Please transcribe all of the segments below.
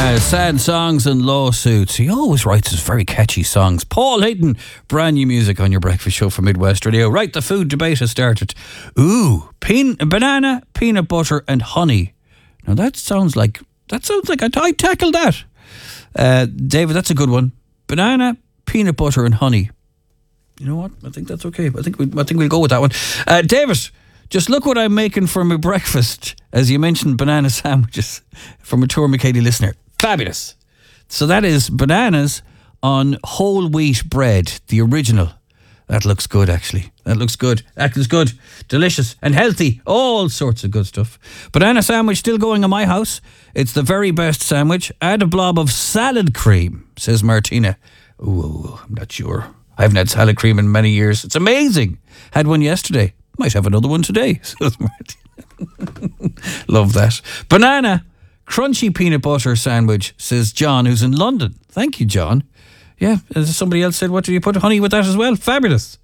Sad songs and lawsuits. He always writes his very catchy songs. Paul Hayden, brand new music on your breakfast show for Midwest Radio. Right, the food debate has started. Ooh, banana, peanut butter and honey. Now that sounds like I tackled that. David, that's a good one. Banana, peanut butter and honey. You know what? I think that's okay. I think we'll go with that one. David, just look what I'm making for my breakfast. As you mentioned, banana sandwiches from a Tour McKady listener. Fabulous. So that is bananas on whole wheat bread, the original. That looks good, actually. That looks good. Delicious and healthy. All sorts of good stuff. Banana sandwich still going in my house. It's the very best sandwich. Add a blob of salad cream, says Martina. Ooh, I'm not sure. I haven't had salad cream in many years. It's amazing. Had one yesterday. Might have another one today, says Martina. Love that. Banana, crunchy peanut butter sandwich, says John, who's in London. Thank you, John. Yeah, as somebody else said, what did you put honey with that as well? Fabulous.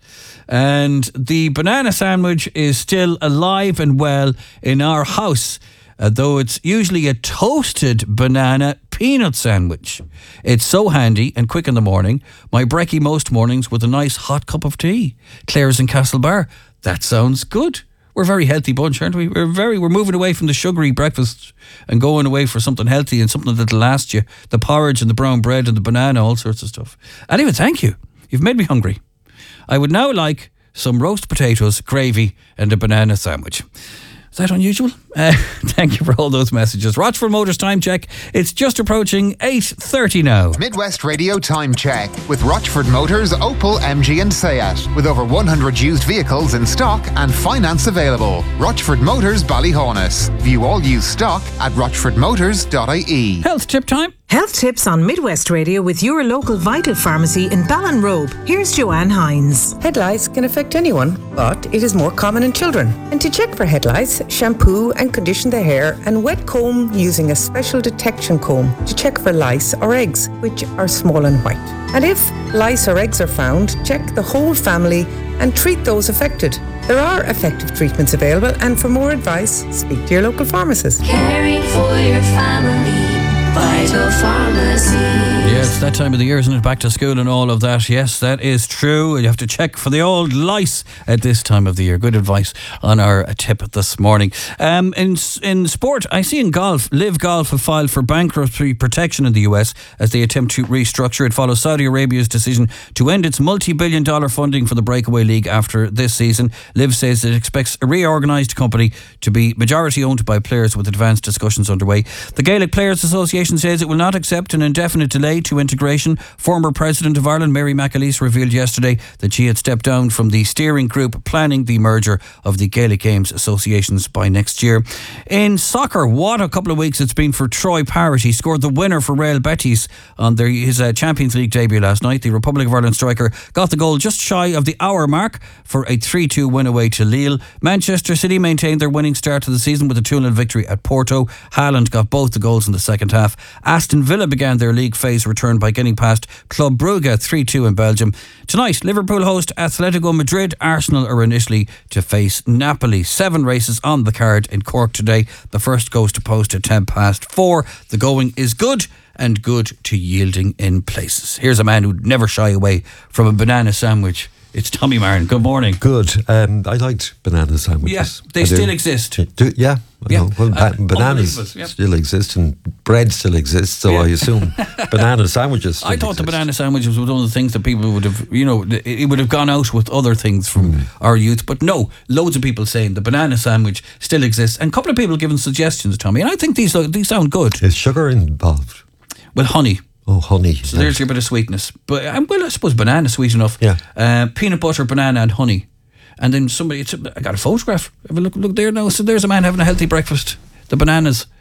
And the banana sandwich is still alive and well in our house, though it's usually a toasted banana peanut sandwich. It's so handy and quick in the morning. My brekkie most mornings with a nice hot cup of tea. Claire's in Castlebar. That sounds good. We're a very healthy bunch, aren't we? We're moving away from the sugary breakfast and going away for something healthy and something that'll last you. The porridge and the brown bread and the banana, all sorts of stuff. Anyway, thank you. You've made me hungry. I would now like some roast potatoes, gravy and a banana sandwich. Is that unusual? Thank you for all those messages. Rochford Motors time check. It's just approaching 8:30 now. Midwest Radio time check with Rochford Motors, Opel, MG and Seat. With over 100 used vehicles in stock and finance available. Rochford Motors, Ballyhonus. View all used stock at rochfordmotors.ie. Health tip time. Health tips on Midwest Radio with your local Vital Pharmacy in Ballinrobe. Here's Joanne Hines. Head lice can affect anyone, but it is more common in children. And to check for head lice, shampoo and condition the hair and wet comb using a special detection comb to check for lice or eggs, which are small and white. And if lice or eggs are found, check the whole family and treat those affected. There are effective treatments available, and for more advice, speak to your local pharmacist. Caring for your family. Vital Pharmacy. Yeah, it's that time of the year, isn't it? Back to school and all of that. Yes, that is true. You have to check for the old lice at this time of the year. Good advice on our tip this morning. In sport, I see in golf, Live Golf have filed for bankruptcy protection in the US as they attempt to restructure. It follows Saudi Arabia's decision to end its multi-billion-dollar funding for the breakaway league after this season. Live says it expects a reorganised company to be majority owned by players, with advanced discussions underway. The Gaelic Players Association says it will not accept an indefinite delay to integration. Former President of Ireland, Mary McAleese, revealed yesterday that she had stepped down from the steering group planning the merger of the Gaelic Games associations by next year. In soccer, what a couple of weeks it's been for Troy Parrott. He scored the winner for Real Betis on his Champions League debut last night. The Republic of Ireland striker got the goal just shy of the hour mark for a 3-2 win away to Lille. Manchester City maintained their winning start to the season with a 2-0 victory at Porto. Haaland got both the goals in the second half. Aston Villa began their league phase return by getting past Club Brugge 3-2 in Belgium. Tonight, Liverpool host Atletico Madrid. Arsenal are in Italy to face Napoli. 7 races on the card in Cork today. The first goes to post at 4:10. The going is good, and good to yielding in places. Here's a man who'd never shy away from a banana sandwich. It's Tommy Martin. Good morning. Good. I liked banana sandwiches. Yes, they still exist. Yeah. Yeah. Well, bananas yep. still exist and bread still exists, so I assume banana sandwiches still I thought exist. the banana sandwiches was one of the things that people would have, it would have gone out with other things from our youth. But no, loads of people saying the banana sandwich still exists. And a couple of people giving suggestions, Tommy. And I think these sound good. Is sugar involved? Well, honey. Oh, honey. So there's your bit of sweetness. But, I suppose banana sweet enough. Yeah. Peanut butter, banana and honey. And then I got a photograph. Have a look there now. So there's a man having a healthy breakfast. The bananas